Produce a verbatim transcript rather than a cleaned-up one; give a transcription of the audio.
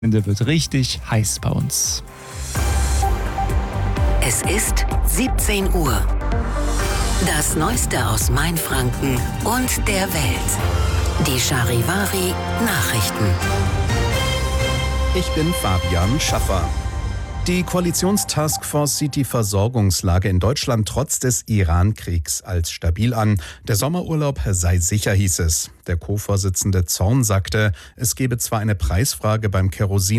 Der wird richtig heiß bei uns. Es ist siebzehn Uhr. Das Neueste aus Mainfranken und der Welt. Die Charivari Nachrichten. Ich bin Fabian Schaffer. Die Koalitionstaskforce sieht die Versorgungslage in Deutschland trotz des Iran-Kriegs als stabil an. Der Sommerurlaub sei sicher, hieß es. Der Co-Vorsitzende Zorn sagte, es gebe zwar eine Preisfrage beim Kerosin,